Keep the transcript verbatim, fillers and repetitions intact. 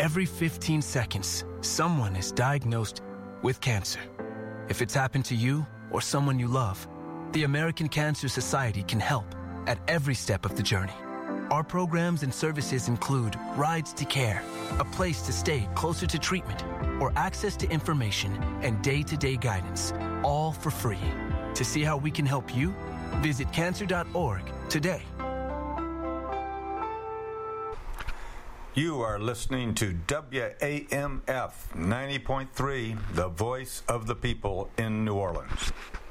every fifteen seconds, someone is diagnosed with cancer. If it's happened to you or someone you love, the American Cancer Society can help at every step of the journey. Our programs and services include rides to care, a place to stay closer to treatment, or access to information and day-to-day guidance, all for free. To see how we can help you, visit cancer dot org today. You are listening to W A M F ninety point three, the voice of the people in New Orleans.